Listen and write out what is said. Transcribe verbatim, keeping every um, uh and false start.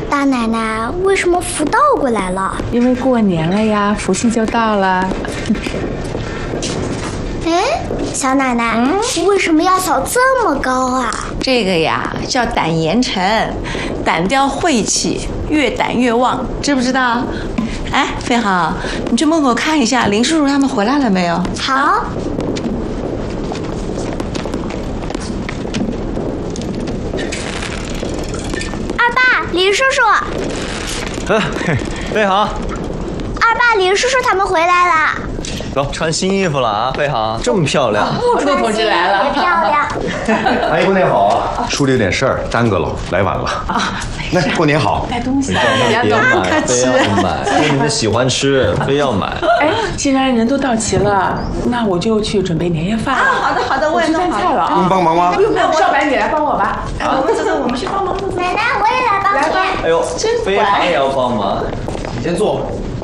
大奶奶，为什么福倒过来了？ 因为过年了呀，福气就到了。 哎，小奶奶，嗯，为什么要扫这么高啊？ 这个呀叫胆严沉，胆掉晦气，越胆越旺，知不知道？哎，飞航，你去门口看一下林叔叔他们回来了没有？ 好。二爸，林叔叔。 嗯，飞航。 二爸，林叔叔他们回来了。 走，穿新衣服了啊，飞航，这么漂亮。 陆同志来了， 漂亮。 阿姨过年好啊！书里有点事儿，耽搁了，来晚了。 啊， 来，过年好。 带东西， 别买，非要买，因为你们喜欢吃，非要买。 哎，既然人都到齐了，那我就去准备年夜饭了。 啊，好的好的，我也弄好菜了啊。 您帮忙吗？ 不用不用，少白你来帮我吧。 我们走走，我们去帮忙。 奶奶，我也来帮你。 哎呦， 真飞航也要帮忙。你先坐。